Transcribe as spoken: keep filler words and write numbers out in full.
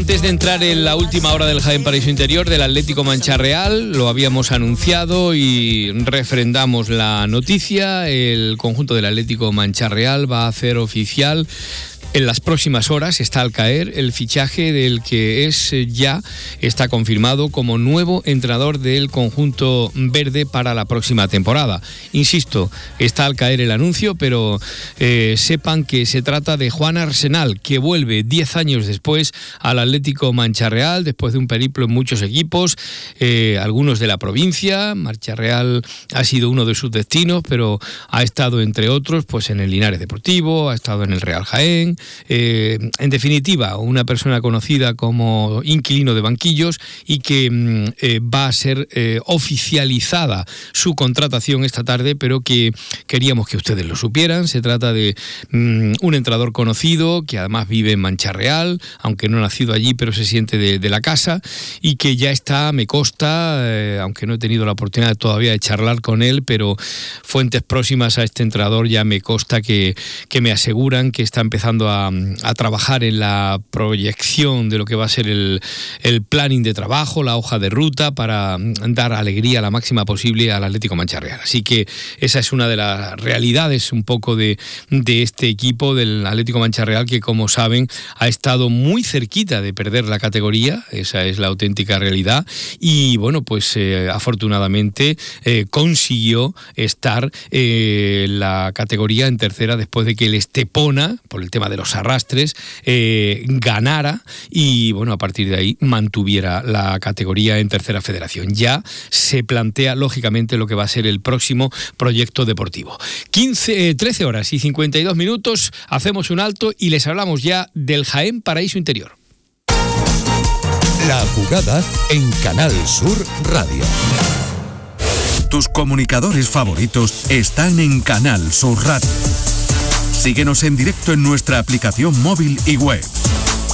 Antes de entrar en la última hora del Jaén Paraíso Interior del Atlético Mancha Real, lo habíamos anunciado y refrendamos la noticia. El conjunto del Atlético Mancha Real va a hacer oficial en las próximas horas, está al caer, el fichaje del que es ya está confirmado como nuevo entrenador del conjunto verde para la próxima temporada. Insisto, está al caer el anuncio, pero eh, sepan que se trata de Juan Arsenal, que vuelve diez años después al Atlético Mancha Real, después de un periplo en muchos equipos, eh, algunos de la provincia. Mancha Real ha sido uno de sus destinos, pero ha estado, entre otros, pues en el Linares Deportivo, ha estado en el Real Jaén. Eh, en definitiva, una persona conocida como inquilino de banquillos y que eh, va a ser eh, oficializada su contratación esta tarde, pero que queríamos que ustedes lo supieran. Se trata de um, un entrenador conocido que además vive en Mancha Real, aunque no ha nacido allí, pero se siente de, de la casa, y que ya está, me consta, eh, aunque no he tenido la oportunidad todavía de charlar con él, pero fuentes próximas a este entrenador ya me consta que, que me aseguran que está empezando a a trabajar en la proyección de lo que va a ser el, el planning de trabajo, la hoja de ruta para dar alegría la máxima posible al Atlético Mancha Real. Así que esa es una de las realidades un poco de, de este equipo del Atlético Mancha Real, que, como saben, ha estado muy cerquita de perder la categoría. Esa es la auténtica realidad, y bueno, pues eh, afortunadamente eh, consiguió estar eh, la categoría en tercera después de que el Estepona, por el tema de los arrastres, eh, ganara y bueno, a partir de ahí mantuviera la categoría en tercera federación. Ya se plantea lógicamente lo que va a ser el próximo proyecto deportivo. quince, trece horas y cincuenta y dos minutos, hacemos un alto y les hablamos ya del Jaén Paraíso Interior. La jugada en Canal Sur Radio. Tus comunicadores favoritos están en Canal Sur Radio. Síguenos en directo en nuestra aplicación móvil y web.